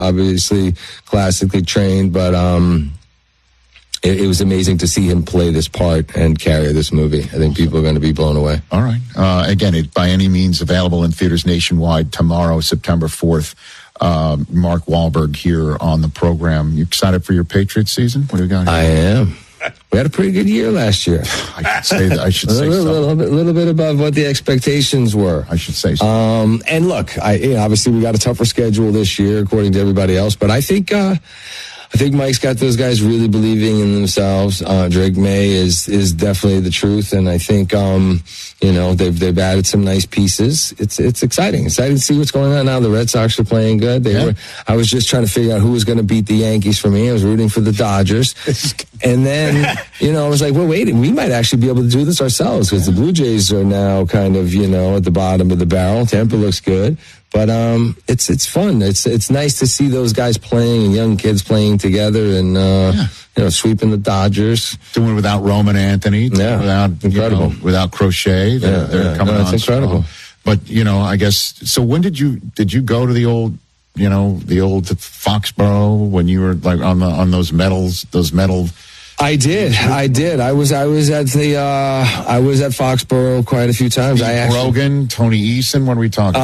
obviously classically trained, but it was amazing to see him play this part and carry this movie. I think people are going to be blown away. All right. Again, it by any means available in theaters nationwide tomorrow, September 4th. Mark Wahlberg here on the program. You excited for your Patriots season? What do we got here? I am. We had a pretty good year last year. I should say so. A little bit above what the expectations were. I should say so. And look, obviously we got a tougher schedule this year, according to everybody else. But I think Mike's got those guys really believing in themselves. Drake May is definitely the truth, and I think they've added some nice pieces. It's exciting to see what's going on now. The Red Sox are playing good. I was just trying to figure out who was going to beat the Yankees for me. I was rooting for the Dodgers, and then I was like, well, wait, we might actually be able to do this ourselves because the Blue Jays are now kind of at the bottom of the barrel. Tampa looks good. But it's fun. It's nice to see those guys playing and young kids playing together and sweeping the Dodgers. Doing without Roman Anthony. Yeah, incredible. Without Crochet. They're coming on incredible. But I guess so. When did you go to the old Foxborough when you were like on those metal? I did. I was at Foxborough quite a few times. Grogan, Tony Eason. What are we talking?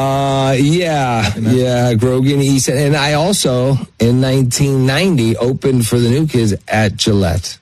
Grogan, Eason, and I also in 1990 opened for the New Kids at Gillette.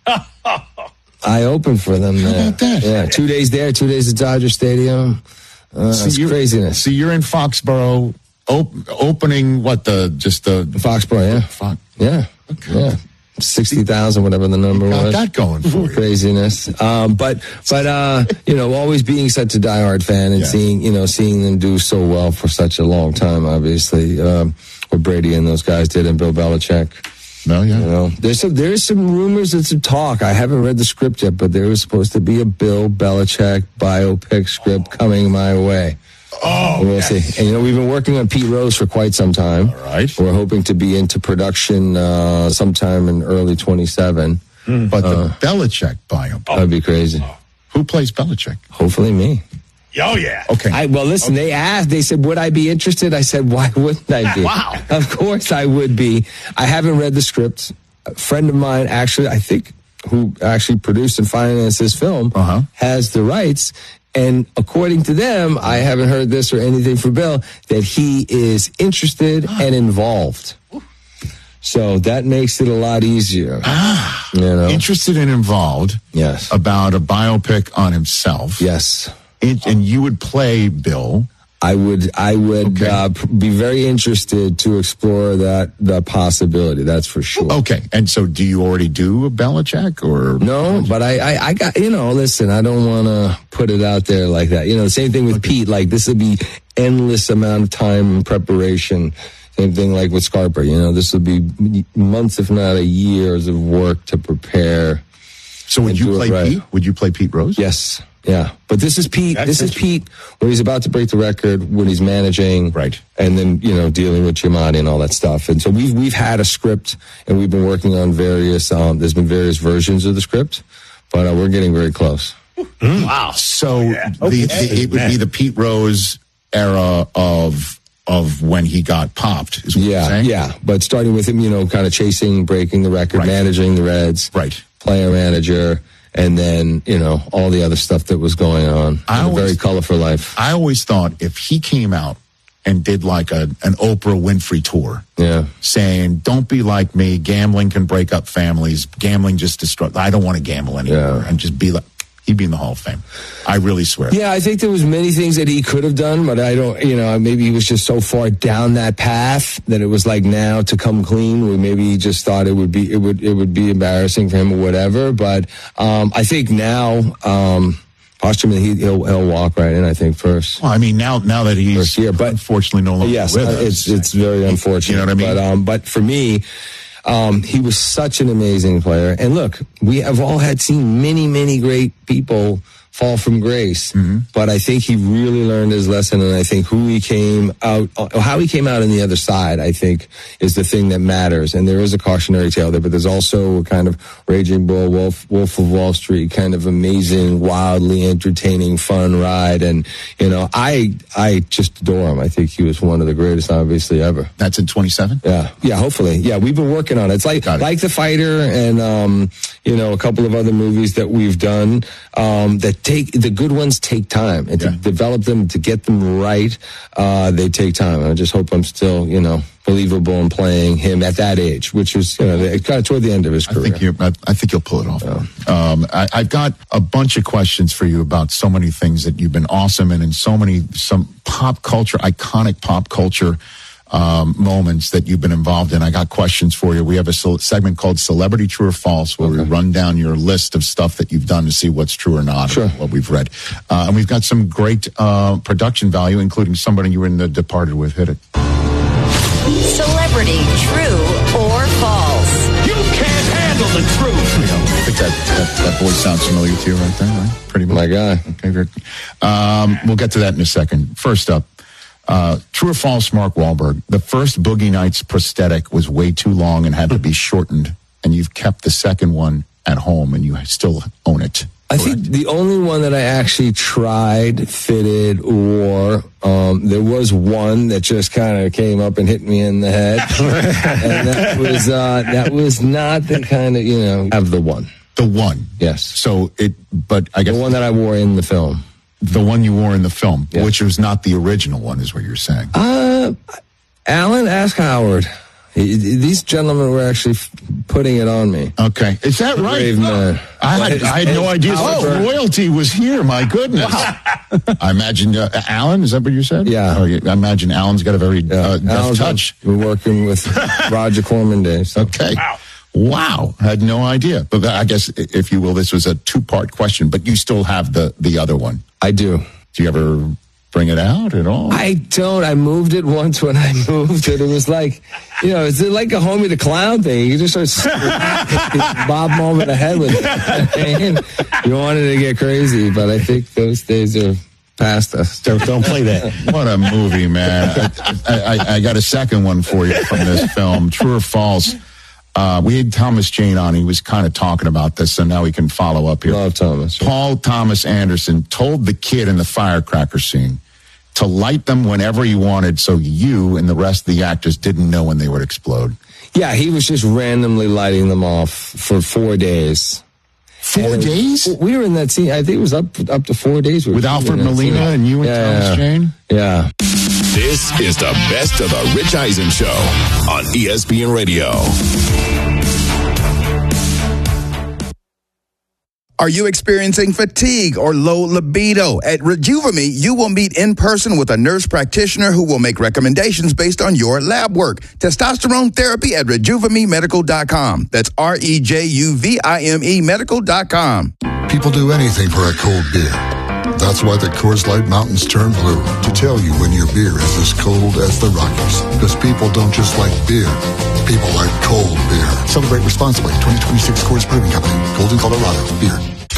I opened for them there. How about that? Yeah, 2 days there, 2 days at Dodger Stadium. It's craziness. So you're in Foxborough opening the Foxborough? Yeah. Okay. Yeah. 60,000, whatever the number was. Got that going for you. Craziness. But always being such a diehard fan and seeing them do so well for such a long time, obviously, what Brady and those guys did and Bill Belichick. No, yeah. There's some rumors and some talk. I haven't read the script yet, but there was supposed to be a Bill Belichick biopic script coming my way. Oh, we'll see. And we've been working on Pete Rose for quite some time. All right. We're hoping to be into production sometime in early 27. But the Belichick biopic. That'd be crazy. Who plays Belichick? Hopefully me. Oh, yeah. Okay. Listen, they said, would I be interested? I said, why wouldn't I be? Wow. Of course I would be. I haven't read the script. A friend of mine, actually, I think, who actually produced and financed this film, has the rights. And according to them, I haven't heard this or anything from Bill, that he is interested and involved. So that makes it a lot easier. Interested and involved. Yes. About a biopic on himself. Yes. And you would play Bill. I would be very interested to explore the possibility. That's for sure. Okay. And so do you already do a Belichick or? No, but I got, listen, I don't want to put it out there like that. The same thing with Pete, like this would be endless amount of time and preparation. Same thing like with Scarpa, this would be months, if not years of work to prepare. So would you play Pete? Would you play Pete Rose? Yes. Yeah, but this is Pete. This is Pete when he's about to break the record, when he's managing, right? And then dealing with Giamatti and all that stuff. And so we've had a script, and we've been working on various. There's been various versions of the script, but we're getting very close. Wow! So it would be the Pete Rose era of when he got popped. Is what you're saying? Yeah. But starting with him, kind of chasing, breaking the record, managing the Reds, right? Player manager. And then, all the other stuff that was going on. A very colorful life. I always thought if he came out and did like an Oprah Winfrey tour, saying, don't be like me, gambling can break up families, gambling just destroys, I don't want to gamble anymore, and just be like, he'd be in the Hall of Fame. I really swear. Yeah, I think there was many things that he could have done, but I don't, maybe he was just so far down that path that it was like now to come clean, where maybe he just thought it would be embarrassing for him or whatever. But I think now, posthumously, he'll walk right in, I think, first. Well, I mean, now that he's here, but unfortunately no longer with us. It's very unfortunate. You know what I mean? But for me, he was such an amazing player. And look, we have all seen many, many great people fall from grace. But I think he really learned his lesson, and I think how he came out on the other side, I think, is the thing that matters. And there is a cautionary tale there, but there's also a kind of Raging Bull, Wolf of Wall Street, kind of amazing, wildly entertaining, fun ride. And, I just adore him. I think he was one of the greatest, obviously, ever. That's in 27? Yeah, hopefully. Yeah, we've been working on it. It's like The Fighter and, a couple of other movies that we've done, the good ones take time. And to develop them, to get them right, they take time. I just hope I'm still, believable in playing him at that age, which was, kind of toward the end of his career. I think you'll pull it off. Yeah. I've got a bunch of questions for you about so many things that you've been awesome in some pop culture, iconic pop culture moments that you've been involved in. I got questions for you. We have a segment called Celebrity True or False, where we run down your list of stuff that you've done to see what's true or not, sure, what we've read. And we've got some great production value, including somebody you were in The Departed with. Hit it. Celebrity True or False. You can't handle the truth. I think that voice sounds familiar to you right there, right? Pretty much. My guy. Okay, very good. We'll get to that in a second. First up, true or false, Mark Wahlberg. The first Boogie Nights prosthetic was way too long and had to be shortened, and you've kept the second one at home, and you still own it. I think the only one that I actually tried, fitted, wore, there was one that just kind of came up and hit me in the head. And that was not the kind of, have the one. The one? Yes. But I guess. The one that I wore in the film. The one you wore in the film, yeah. Which was not the original one, is what you're saying. Alan, ask Howard. These gentlemen were actually putting it on me. Okay. Is that right? Brave man. I had no idea. Royalty was here. My goodness. Wow. I imagine, Alan, is that what you said? Yeah. I imagine Alan's got a very deft touch. We're working with Roger Corman days. So. Okay. Wow. I had no idea. But I guess, if you will, this was a two-part question, but you still have the other one. I do. Do you ever bring it out at all? I don't. I moved it once when I moved it. It was like, it's like a Homie the Clown thing. You just start Bob Marley in the head with it. You wanted to get crazy, but I think those days are past us. Don't play that. What a movie, man. I got a second one for you from this film. True or false? We had Thomas Jane on. He was kind of talking about this, so now we can follow up here. Love Thomas. Paul Thomas Anderson told the kid in the firecracker scene to light them whenever he wanted, so you and the rest of the actors didn't know when they would explode. Yeah, he was just randomly lighting them off for 4 days. 4 days? We were in that scene. I think it was up to 4 days. With Alfred Molina and you and Thomas Jane? Yeah. This is the best of the Rich Eisen Show on ESPN Radio. Are you experiencing fatigue or low libido? At Rejuvame, you will meet in person with a nurse practitioner who will make recommendations based on your lab work. Testosterone therapy at RejuvameMedical.com. That's REJUVIME Medical.com. People do anything for a cold beer. That's why the Coors Light Mountains turn blue, to tell you when your beer is as cold as the Rockies. Because people don't just like beer, people like cold beer. Celebrate responsibly. 2026 Coors Brewing Company, Golden, Colorado. Beer.